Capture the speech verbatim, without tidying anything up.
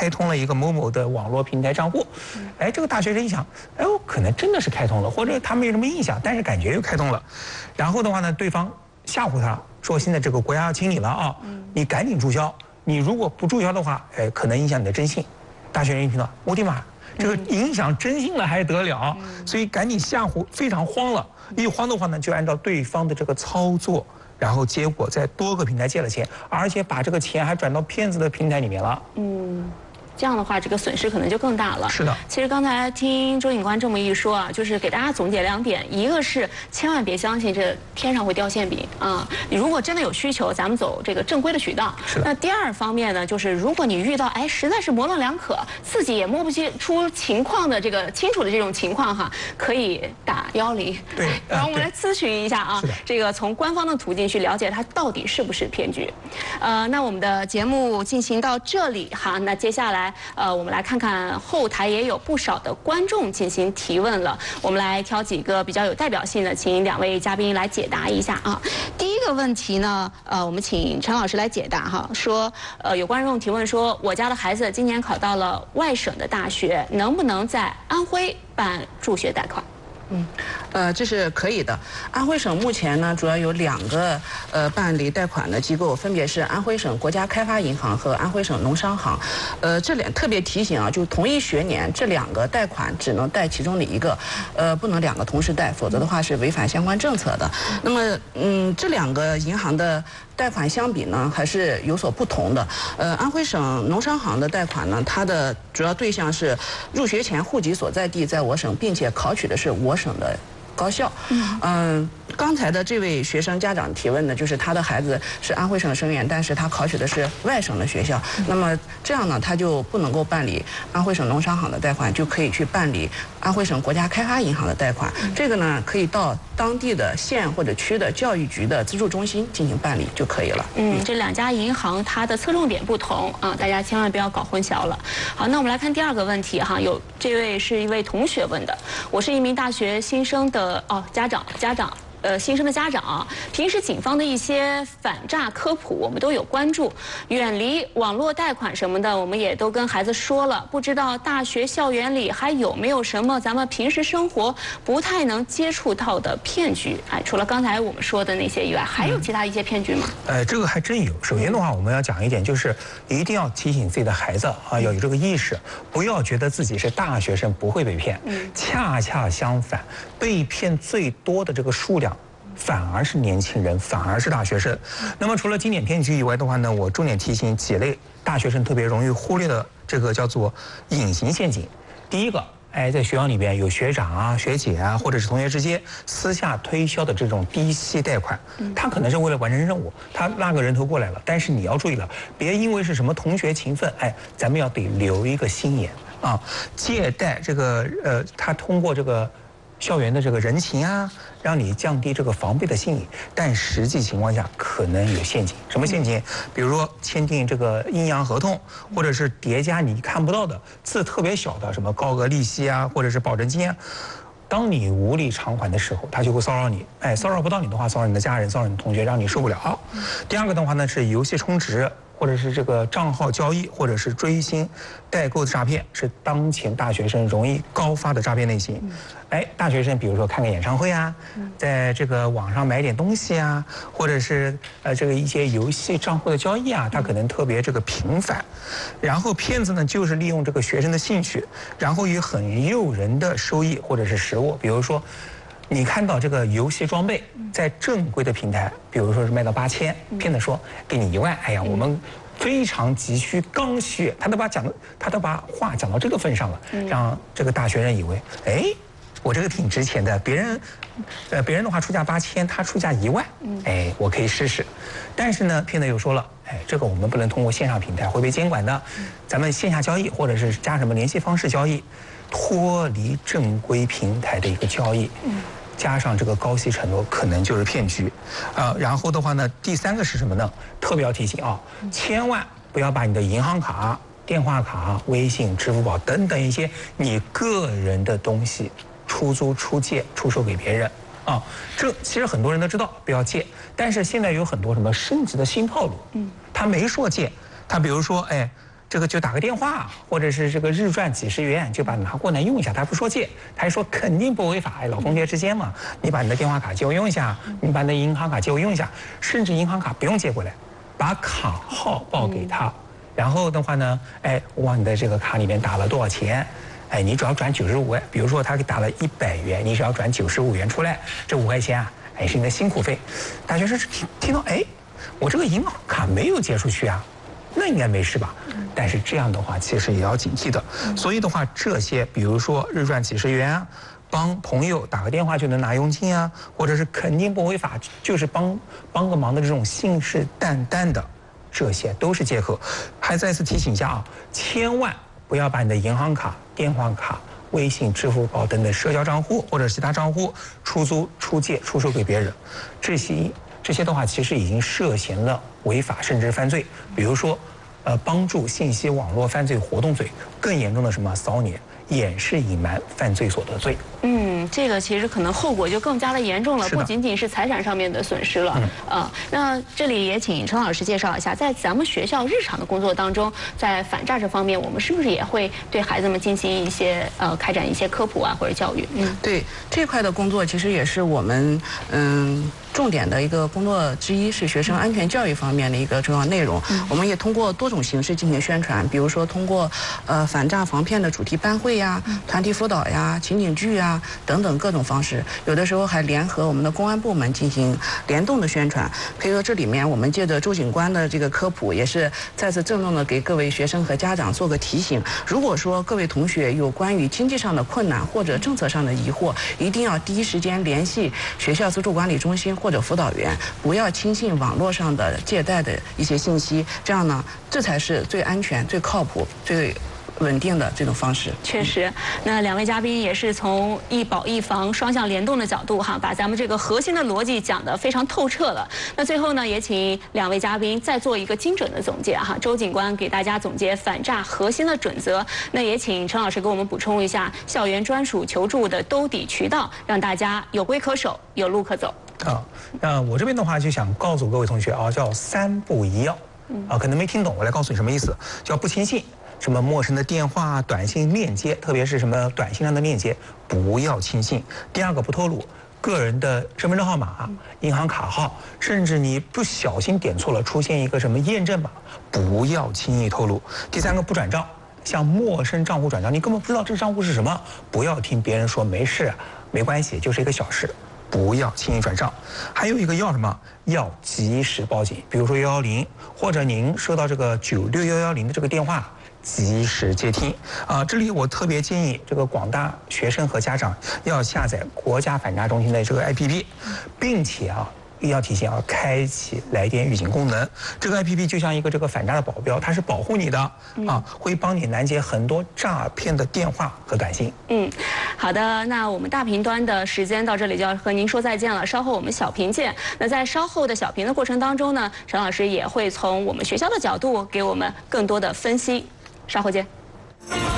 开通了一个某某的网络平台账户。哎，这个大学生一想，哎，我可能真的是开通了，或者他没什么印象，但是感觉又开通了。然后的话呢，对方吓唬他说，现在这个国家要清理了啊，你赶紧注销。你如果不注销的话，哎，可能影响你的征信。大学生一听到，我的妈，这个影响征信了还得了？所以赶紧吓唬，非常慌了。一慌的话呢，就按照对方的这个操作，然后结果在多个平台借了钱，而且把这个钱还转到骗子的平台里面了。 嗯。这样的话，这个损失可能就更大了。 是的。 其实刚才听周警官这么一说啊，就是给大家总结两点：一个是千万别相信这天上会掉馅饼啊，你如果真的有需求，咱们走这个正规的渠道。 是的。 那第二方面呢，就是如果你遇到哎实在是模棱两可，自己也摸不清出情况的这个清楚的这种情况哈，可以打幺零。 对。 然后我们来咨询一下啊， 是的。 这个从官方的途径去了解它到底是不是骗局。呃，那我们的节目进行到这里哈，那接下来。呃，我们来看看后台也有不少的观众进行提问了，我们来挑几个比较有代表性的，请两位嘉宾来解答一下啊。第一个问题呢，呃，我们请陈老师来解答哈，说，呃，有观众提问说，我家的孩子今年考到了外省的大学，能不能在安徽办助学贷款？ 嗯，呃，这是可以的。安徽省目前呢，主要有两个呃办理贷款的机构，分别是安徽省国家开发银行和安徽省农商行。呃，这两特别提醒啊，就同一学年这两个贷款只能贷其中的一个，呃，不能两个同时贷，否则的话是违反相关政策的。那么，嗯，这两个银行的贷款相比呢，还是有所不同的。呃，安徽省农商行的贷款呢，它的主要对象是入学前户籍所在地在我省，并且考取的是我省的高校。嗯、呃，刚才的这位学生家长提问的，就是他的孩子是安徽省生源，但是他考取的是外省的学校。那么这样呢，他就不能够办理安徽省农商行的贷款，就可以去办理安徽省国家开发银行的贷款。这个呢，可以到当地的县或者区的教育局的资助中心进行办理就可以了。 嗯，这两家银行它的侧重点不同啊，大家千万不要搞混淆了。好，那我们来看第二个问题哈，有这位是一位同学问的，我是一名大学新生的哦家长家长。呃，新生的家长，平时警方的一些反诈科普我们都有关注，远离网络贷款什么的，我们也都跟孩子说了。不知道大学校园里还有没有什么咱们平时生活不太能接触到的骗局？哎，除了刚才我们说的那些以外，还有其他一些骗局吗？ 呃，这个还真有。首先的话，我们要讲一点，就是一定要提醒自己的孩子啊，要有这个意识，不要觉得自己是大学生不会被骗。嗯，恰恰相反，被骗最多的这个数量。反而是年轻人，反而是大学生。那么除了经典骗局以外的话呢，我重点提醒几类大学生特别容易忽略的这个叫做隐形陷阱。第一个，哎，在学校里边有学长啊、学姐啊，或者是同学之间私下推销的这种低息贷款，他可能是为了完成任务，他拉个人头过来了。但是你要注意了，别因为是什么同学情分，哎，咱们要得留一个心眼啊。借贷这个呃，他通过这个校园的这个人情啊，让你降低这个防备的心理，但实际情况下可能有陷阱。什么陷阱？比如说签订这个阴阳合同，或者是叠加你看不到的字特别小的什么高额利息啊，或者是保证金啊。当你无力偿还的时候，他就会骚扰你。哎，骚扰不到你的话，骚扰你的家人，骚扰你的同学，让你受不了。第二个的话呢，是游戏充值，或者是这个账号交易，或者是追星、代购的诈骗，是当前大学生容易高发的诈骗类型。哎，大学生比如说看个演唱会啊，在这个网上买点东西啊，或者是呃这个一些游戏账户的交易啊，他可能特别这个频繁。然后骗子呢，就是利用这个学生的兴趣，然后以很诱人的收益或者是实物，比如说。你看到这个游戏装备在正规的平台，比如说是卖到八千，骗子说给你一万，哎呀，我们非常急需刚需，他都把讲，他都把话讲到这个份上了，让这个大学生以为，哎，我这个挺值钱的，别人，呃，别人的话出价八千，他出价一万，哎，我可以试试。但是呢，骗子又说了，哎，这个我们不能通过线上平台，会被监管的，咱们线下交易或者是加什么联系方式交易。脱离正规平台的一个交易，加上这个高息承诺，可能就是骗局，啊、呃，然后的话呢，第三个是什么呢？特别要提醒啊，千万不要把你的银行卡、电话卡、微信、支付宝等等一些你个人的东西出租、出借、出售给别人啊。这其实很多人都知道不要借，但是现在有很多什么升级的新套路，嗯，他没说借，他比如说，哎。 这个就打个电话，或者是这个日赚几十元就把它拿过来用一下，他不说借，他还说肯定不违法。哎，老同学之间嘛，你把你的电话卡借我用一下，你把你的银行卡借我用一下，甚至银行卡不用借过来，把卡号报给他，然后的话呢，哎，我往你的这个卡里面打了多少钱？哎，你只要转九十五元，比如说他给打了一百元，你只要转九十五元出来，这五块钱啊，哎是你的辛苦费。大学生听听到，哎，我这个银行卡没有借出去啊。那应该没事吧？但是这样的话，其实也要警惕的。所以的话，这些比如说日赚几十元啊，帮朋友打个电话就能拿佣金啊，或者是肯定不违法，就是帮帮个忙的这种信誓旦旦的，这些都是借口。还再次提醒一下啊，千万不要把你的银行卡、电话卡、微信、支付宝等等社交账户或者其他账户出租、出借、出售给别人，这些。这些的话，其实已经涉嫌了违法甚至犯罪，比如说，呃，帮助信息网络犯罪活动罪，更严重的什么骚年、掩饰隐瞒犯罪所得罪。 嗯，这个其实可能后果就更加的严重了，不仅仅是财产上面的损失了。嗯、呃，那这里也请陈老师介绍一下，在咱们学校日常的工作当中，在反诈这方面，我们是不是也会对孩子们进行一些呃开展一些科普啊或者教育？ 嗯，对这块的工作，其实也是我们嗯。重点的一个工作之一是学生安全教育方面的一个重要内容。嗯、我们也通过多种形式进行宣传，比如说通过呃反诈防骗的主题班会呀、嗯、团体辅导呀、情景剧呀等等各种方式。有的时候还联合我们的公安部门进行联动的宣传。可以说这里面我们借着周警官的这个科普，也是再次郑重的给各位学生和家长做个提醒。如果说各位同学有关于经济上的困难或者政策上的疑惑，一定要第一时间联系学校自助管理中心或者辅导员，不要轻信网络上的借贷的一些信息，这样呢，这才是最安全、最靠谱、最稳定的这种方式。 确实，那两位嘉宾也是从一保一防双向联动的角度哈，把咱们这个核心的逻辑讲得非常透彻了。那最后呢，也请两位嘉宾再做一个精准的总结哈。周警官给大家总结反诈核心的准则，那也请陈老师给我们补充一下校园专属求助的兜底渠道，让大家有规可守，有路可走。 啊，那我这边的话就想告诉各位同学啊，叫三不一要。啊，可能没听懂，我来告诉你什么意思，叫不轻信。什么陌生的电话、短信链接，特别是什么短信上的链接，不要轻信。第二个，不透露个人的身份证号码、银行卡号，甚至你不小心点错了，出现一个什么验证码，不要轻易透露。第三个，不转账，向陌生账户转账，你根本不知道这个账户是什么，不要听别人说没事、没关系，就是一个小事。不要轻易转账，还有一个要什么？要及时报警，比如说幺幺零，或者您收到这个九六幺幺零的这个电话，及时接听。啊、呃，这里我特别建议这个广大学生和家长要下载国家反诈中心的这个 A P P， 并且啊。一定要提醒啊，开启来电预警功能。这个 A P P 就像一个这个反诈的保镖，它是保护你的啊，会帮你拦截很多诈骗的电话和短信。 嗯，好的，那我们大屏端的时间到这里就要和您说再见了，稍后我们小屏见。那在稍后的小屏的过程当中呢，陈老师也会从我们学校的角度给我们更多的分析，稍后见。